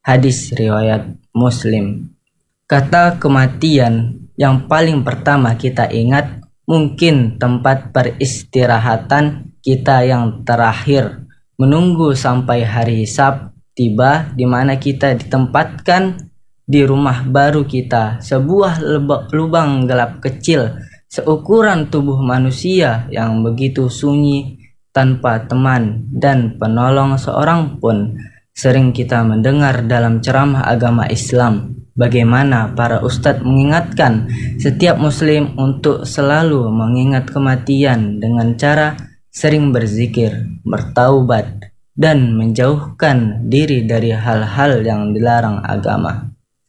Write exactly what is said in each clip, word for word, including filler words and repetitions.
Hadis riwayat Muslim. Kata kematian yang paling pertama kita ingat mungkin tempat peristirahatan kita yang terakhir, menunggu sampai hari hisab tiba di mana kita ditempatkan di rumah baru kita, sebuah lubang gelap kecil seukuran tubuh manusia yang begitu sunyi tanpa teman dan penolong seorang pun. Sering kita mendengar dalam ceramah agama Islam bagaimana para ustadz mengingatkan setiap muslim untuk selalu mengingat kematian dengan cara sering berzikir, bertaubat, dan menjauhkan diri dari hal-hal yang dilarang agama.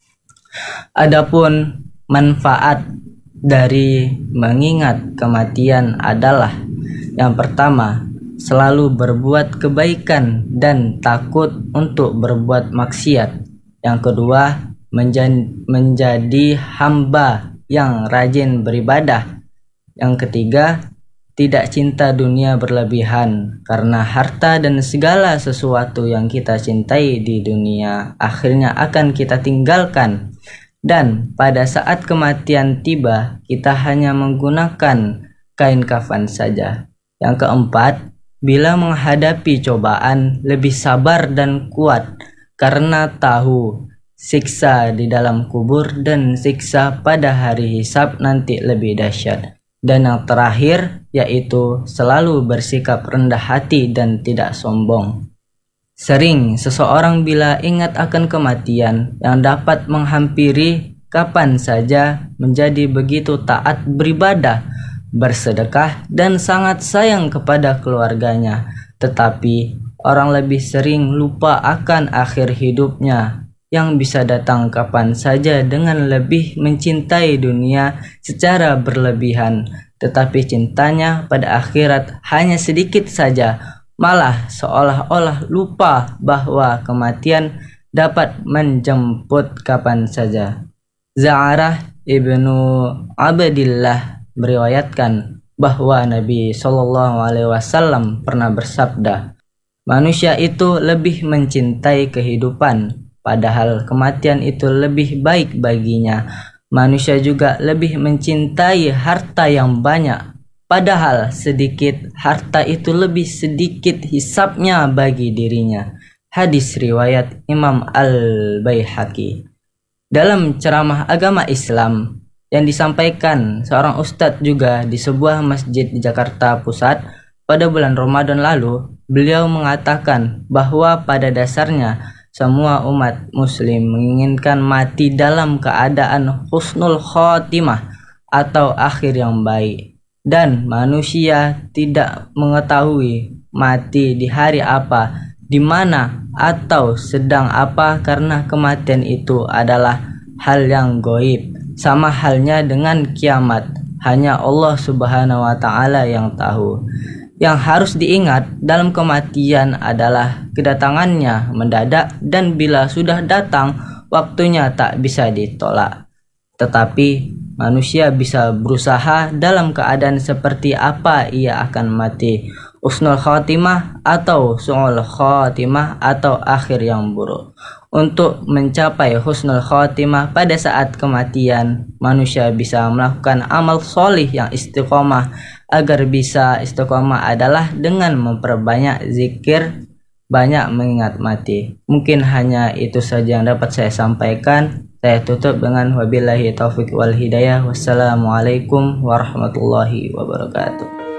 Adapun manfaat dari mengingat kematian adalah yang pertama, selalu berbuat kebaikan dan takut untuk berbuat maksiat. Yang kedua, menjadi, menjadi hamba yang rajin beribadah. Yang ketiga, tidak cinta dunia berlebihan, karena harta dan segala sesuatu yang kita cintai di dunia akhirnya akan kita tinggalkan. Dan pada saat kematian tiba, kita hanya menggunakan kain kafan saja. Yang keempat, bila menghadapi cobaan lebih sabar dan kuat, karena tahu siksa di dalam kubur dan siksa pada hari hisab nanti lebih dahsyat. Dan yang terakhir yaitu selalu bersikap rendah hati dan tidak sombong. Sering seseorang bila ingat akan kematian yang dapat menghampiri kapan saja menjadi begitu taat beribadah, bersedekah, dan sangat sayang kepada keluarganya. Tetapi orang lebih sering lupa akan akhir hidupnya yang bisa datang kapan saja dengan lebih mencintai dunia secara berlebihan. Tetapi cintanya pada akhirat hanya sedikit saja, malah seolah-olah lupa bahwa kematian dapat menjemput kapan saja. Za'arah ibnu Abdillah meriwayatkan bahwa Nabi Shallallahu Alaihi Wasallam pernah bersabda, manusia itu lebih mencintai kehidupan, padahal kematian itu lebih baik baginya. Manusia juga lebih mencintai harta yang banyak, padahal sedikit harta itu lebih sedikit hisabnya bagi dirinya. Hadis riwayat Imam Al-Baihaqi. Dalam ceramah agama Islam yang disampaikan seorang ustadz juga di sebuah masjid di Jakarta Pusat pada bulan Ramadan lalu, beliau mengatakan bahwa pada dasarnya semua umat muslim menginginkan mati dalam keadaan husnul khotimah atau akhir yang baik, dan manusia tidak mengetahui mati di hari apa, di mana, atau sedang apa, karena kematian itu adalah hal yang gaib. Sama halnya dengan kiamat, hanya Allah Subhanahu wa Ta'ala yang tahu. Yang harus diingat dalam kematian adalah kedatangannya mendadak, dan bila sudah datang, waktunya tak bisa ditolak. Tetapi manusia bisa berusaha dalam keadaan seperti apa ia akan mati, husnul khotimah atau su'ul khotimah atau akhir yang buruk. Untuk mencapai husnul khotimah pada saat kematian, manusia bisa melakukan amal solih yang istiqomah. Agar bisa istiqomah adalah dengan memperbanyak zikir, banyak mengingat mati. Mungkin hanya itu saja yang dapat saya sampaikan. Saya tutup dengan wabillahi taufiq wal hidayah. Wassalamualaikum warahmatullahi wabarakatuh.